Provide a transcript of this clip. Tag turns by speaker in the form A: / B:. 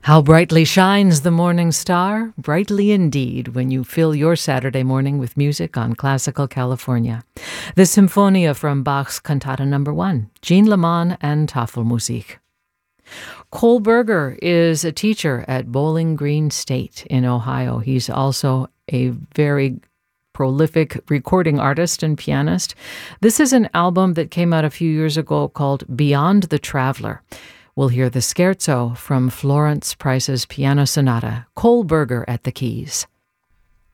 A: How brightly shines the morning star, brightly indeed, when you fill your Saturday morning with music on Classical California. The Symphonia from Bach's Cantata No. 1, Jean Leman and Tafelmusik. Cole Berger is a teacher at Bowling Green State in Ohio. He's also a very prolific recording artist and pianist. This is an album that came out a few years ago called Beyond the Traveler. We'll hear the scherzo from Florence Price's Piano Sonata, Cole Berger at the keys.